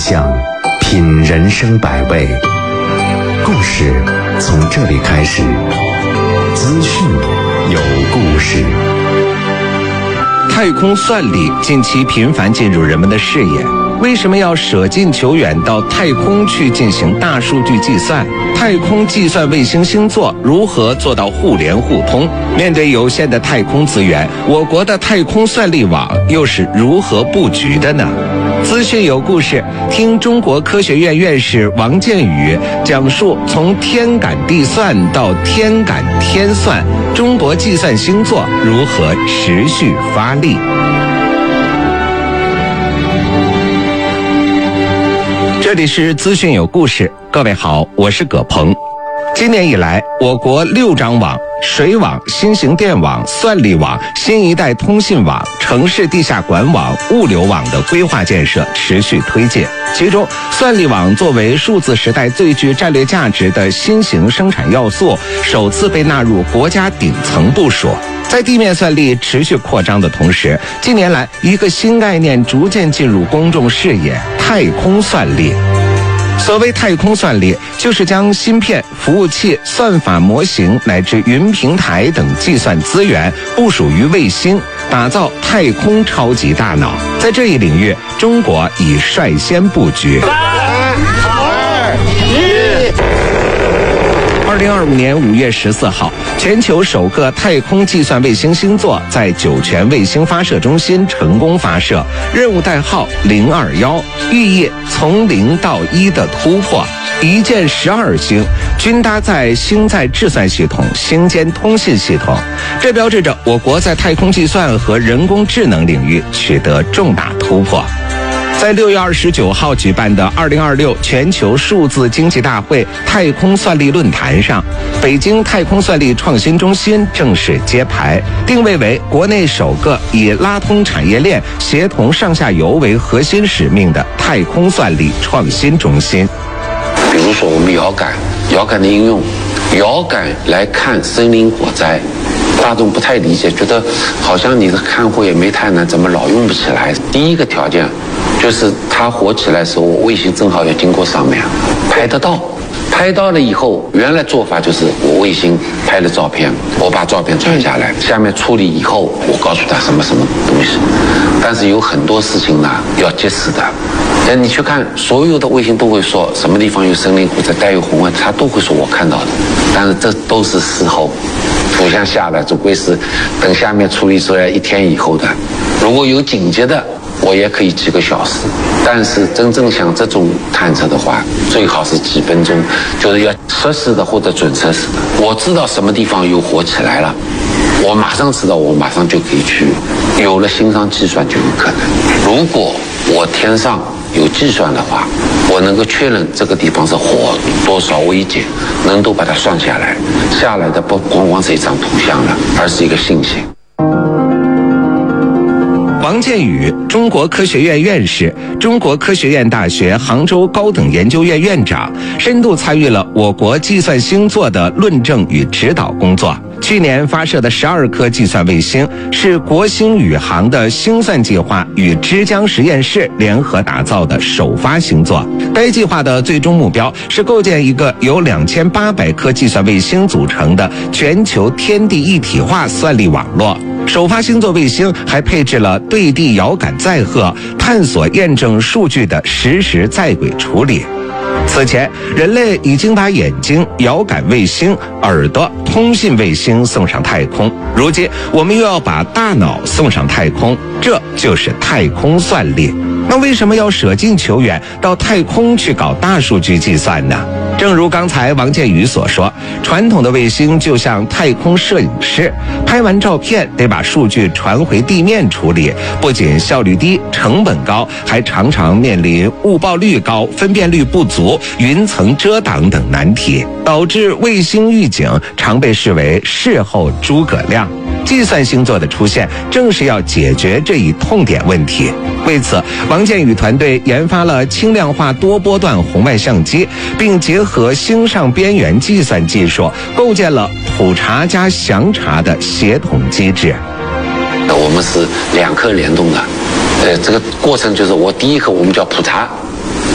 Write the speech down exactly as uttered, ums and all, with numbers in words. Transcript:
象，品人生百味。故事从这里开始，资讯有故事。 太空算力近期频繁进入人们的视野，为什么要舍近求远到太空去进行大数据计算？太空计算卫星星座如何做到互联互通？面对有限的太空资源，我国的太空算力网又是如何布局的呢？资讯有故事，听中国科学院院士王建宇讲述从天感地算到天感天算，中国计算星座如何持续发力。这里是资讯有故事，各位好，我是葛鹏。今年以来，我国六张网、水网、新型电网、算力网、新一代通信网、城市地下管网、物流网的规划建设持续推进。其中，算力网作为数字时代最具战略价值的新型生产要素，首次被纳入国家顶层部署。在地面算力持续扩张的同时，近年来一个新概念逐渐进入公众视野：太空算力。所谓太空算力，就是将芯片、服务器、算法模型乃至云平台等计算资源部署于卫星，打造太空超级大脑。在这一领域，中国已率先布局。三、二、一。二零二五年五月十四号，全球首个太空计算卫星星座在酒泉卫星发射中心成功发射，任务代号零二一，寓意从零到一的突破。一箭十二星，均搭载星载制算系统、星间通信系统，这标志着我国在太空计算和人工智能领域取得重大突破。在六月二十九号举办的二零二六全球数字经济大会太空算力论坛上，北京太空算力创新中心正式揭牌，定位为国内首个以拉通产业链、协同上下游为核心使命的太空算力创新中心。 比如说我们遥感，遥感的应用，遥感来看森林火灾，大众不太理解，觉得好像你的看护也没太难，怎么老用不起来？第一个条件就是它火起来的时候，我卫星正好要经过上面，拍得到。拍到了以后，原来做法就是我卫星拍了照片，我把照片传下来，下面处理以后，我告诉他什么什么东西。但是有很多事情呢要及时的。但你去看，所有的卫星都会说什么地方有森林火灾、带有红外，它都会说我看到的。但是这都是事后，图像下来总归是等下面处理出来一天以后的。如果有紧急的，我也可以几个小时，但是真正像这种探测的话，最好是几分钟，就是要实时的或者准实时的。我知道什么地方有火起来了，我马上知道，我马上就可以去。有了星上计算就有可能。如果我天上有计算的话，我能够确认这个地方是火多少危险，能够把它算下来，下来的不光光是一张图像了，而是一个信息。 王建宇，中国科学院院士，中国科学院大学杭州高等研究院院长，深度参与了我国计算星座的论证与指导工作。去年发射的十二颗计算卫星是国星宇航的星算计划与之江实验室联合打造的首发星座。该计划的最终目标是构建一个由两千八百颗计算卫星组成的全球天地一体化算力网络。首发星座卫星还配置了对地遥感载荷、探索验证数据的实时在轨处理。此前，人类已经把眼睛、遥感卫星、耳朵、通信卫星送上太空，如今我们又要把大脑送上太空，这就是太空算力。那为什么要舍近求远到太空去搞大数据计算呢？正如刚才王建宇所说，传统的卫星就像太空摄影师，拍完照片得把数据传回地面处理，不仅效率低、成本高，还常常面临误报率高、分辨率不足、云层遮挡等难题，导致卫星预警常被视为事后诸葛亮。计算星座的出现正是要解决这一痛点问题。为此，王建宇团队研发了轻量化多波段红外相机，并结合星上边缘计算技术，构建了普查加详查的协同机制。 我们是两颗联动的，呃，这个过程就是我第一颗我们叫普查，